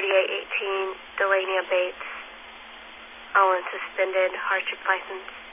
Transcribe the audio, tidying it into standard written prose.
3818, Delania Bates, all on suspended hardship license.